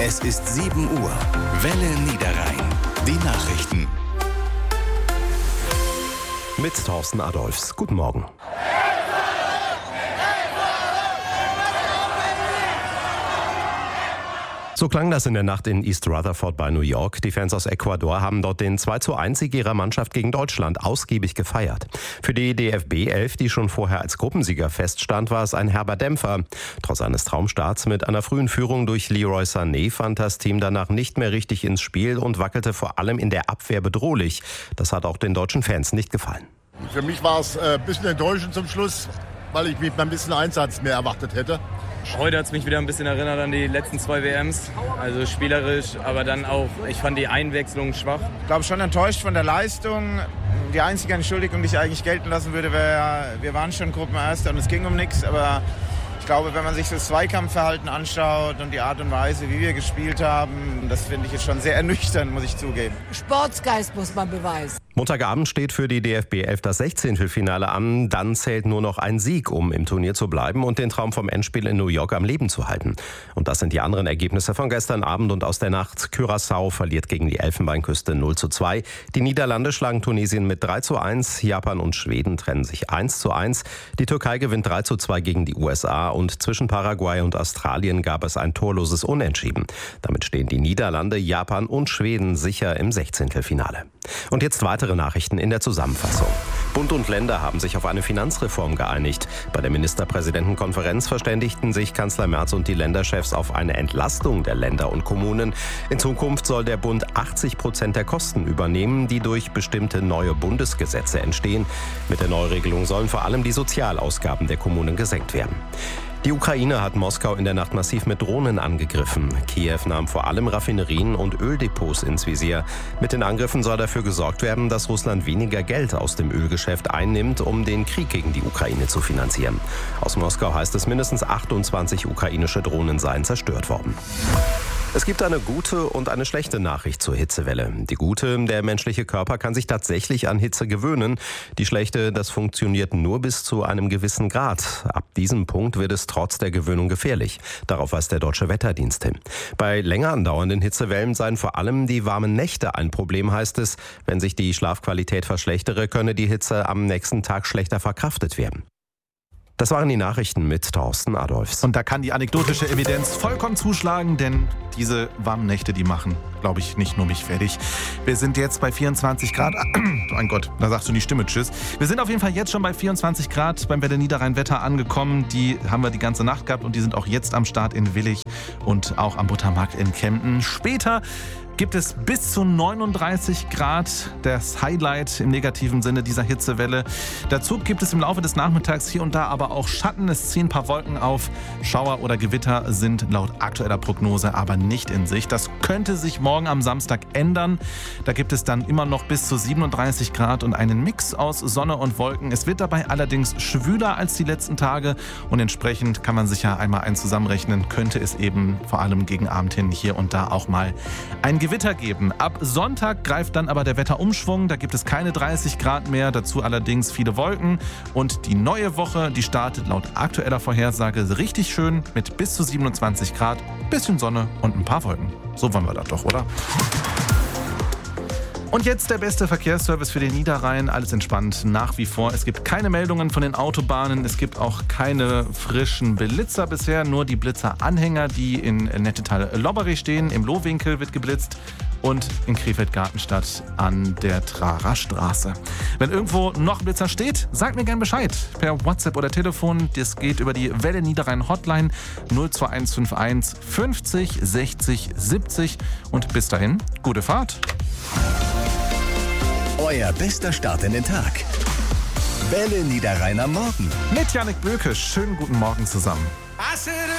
Es ist 7 Uhr. Welle Niederrhein. Die Nachrichten. Mit Thorsten Adolphs. Guten Morgen. So klang das in der Nacht in East Rutherford bei New York. Die Fans aus Ecuador haben dort den 2:1-Sieg ihrer Mannschaft gegen Deutschland ausgiebig gefeiert. Für die DFB 11, die schon vorher als Gruppensieger feststand, war es ein herber Dämpfer. Trotz eines Traumstarts mit einer frühen Führung durch Leroy Sané fand das Team danach nicht mehr richtig ins Spiel und wackelte vor allem in der Abwehr bedrohlich. Das hat auch den deutschen Fans nicht gefallen. Für mich war es ein bisschen enttäuschend zum Schluss, weil ich mir ein bisschen Einsatz mehr erwartet hätte. Heute hat es mich wieder ein bisschen erinnert an die letzten 2 WMs, also spielerisch, aber dann auch, ich fand die Einwechslung schwach. Ich glaube schon enttäuscht von der Leistung. Die einzige Entschuldigung, die ich eigentlich gelten lassen würde, wäre, wir waren schon Gruppenerster und es ging um nichts, aber ich glaube, wenn man sich das Zweikampfverhalten anschaut und die Art und Weise, wie wir gespielt haben, das finde ich jetzt schon sehr ernüchternd, muss ich zugeben. Sportsgeist muss man beweisen. Montagabend steht für die DFB 11 das 16. an. Dann zählt nur noch ein Sieg, um im Turnier zu bleiben und den Traum vom Endspiel in New York am Leben zu halten. Und das sind die anderen Ergebnisse von gestern Abend und aus der Nacht. Curaçao verliert gegen die Elfenbeinküste 0:2. Die Niederlande schlagen Tunesien mit 3:1. Japan und Schweden trennen sich 1:1. Die Türkei gewinnt 3:2 gegen die USA und zwischen Paraguay und Australien gab es ein torloses Unentschieden. Damit stehen die Niederlande, Japan und Schweden sicher im 16. Und jetzt weitere Nachrichten in der Zusammenfassung. Bund und Länder haben sich auf eine Finanzreform geeinigt. Bei der Ministerpräsidentenkonferenz verständigten sich Kanzler Merz und die Länderchefs auf eine Entlastung der Länder und Kommunen. In Zukunft soll der Bund 80% der Kosten übernehmen, die durch bestimmte neue Bundesgesetze entstehen. Mit der Neuregelung sollen vor allem die Sozialausgaben der Kommunen gesenkt werden. Die Ukraine hat Moskau in der Nacht massiv mit Drohnen angegriffen. Kiew nahm vor allem Raffinerien und Öldepots ins Visier. Mit den Angriffen soll dafür gesorgt werden, dass Russland weniger Geld aus dem Ölgeschäft einnimmt, um den Krieg gegen die Ukraine zu finanzieren. Aus Moskau heißt es, mindestens 28 ukrainische Drohnen seien zerstört worden. Es gibt eine gute und eine schlechte Nachricht zur Hitzewelle. Die gute, der menschliche Körper kann sich tatsächlich an Hitze gewöhnen. Die schlechte, das funktioniert nur bis zu einem gewissen Grad. Ab diesem Punkt wird es trotz der Gewöhnung gefährlich. Darauf weist der Deutsche Wetterdienst hin. Bei länger andauernden Hitzewellen seien vor allem die warmen Nächte ein Problem, heißt es. Wenn sich die Schlafqualität verschlechtere, könne die Hitze am nächsten Tag schlechter verkraftet werden. Das waren die Nachrichten mit Thorsten Adolphs. Und da kann die anekdotische Evidenz vollkommen zuschlagen, denn diese warmen Nächte, die machen, glaube ich, nicht nur mich fertig. Wir sind jetzt bei 24 Grad. Mein Gott, da sagst du die Stimme Tschüss. Wir sind auf jeden Fall jetzt schon bei 24 Grad beim Welle Niederrhein Wetter angekommen. Die haben wir die ganze Nacht gehabt und die sind auch jetzt am Start in Willich und auch am Buttermarkt in Kempten. Später gibt es bis zu 39 Grad, das Highlight im negativen Sinne dieser Hitzewelle. Dazu gibt es im Laufe des Nachmittags hier und da aber auch Schatten. Es ziehen ein paar Wolken auf. Schauer oder Gewitter sind laut aktueller Prognose aber nicht in Sicht. Das könnte sich morgen am Samstag ändern. Da gibt es dann immer noch bis zu 37 Grad und einen Mix aus Sonne und Wolken. Es wird dabei allerdings schwüler als die letzten Tage und entsprechend kann man sich ja einmal zusammenrechnen, könnte es eben vor allem gegen Abend hin hier und da auch mal ein Gewitter geben. Ab Sonntag greift dann aber der Wetterumschwung. Da gibt es keine 30 Grad mehr, dazu allerdings viele Wolken. Und die neue Woche, die startet laut aktueller Vorhersage richtig schön mit bis zu 27 Grad, bisschen Sonne und ein paar Wolken. So wollen wir das doch, oder? Und jetzt der beste Verkehrsservice für den Niederrhein. Alles entspannt nach wie vor. Es gibt keine Meldungen von den Autobahnen. Es gibt auch keine frischen Blitzer bisher. Nur die Blitzeranhänger, die in Nettetal-Lobberich stehen. Im Lohwinkel wird geblitzt. Und in Krefeld-Gartenstadt an der Trarastraße. Wenn irgendwo noch ein Blitzer steht, sagt mir gern Bescheid. Per WhatsApp oder Telefon. Das geht über die Welle Niederrhein Hotline 02151 50 60 70. Und bis dahin, gute Fahrt. Euer bester Start in den Tag. Welle Niederrhein am Morgen. Mit Jannik Böke. Schönen guten Morgen zusammen.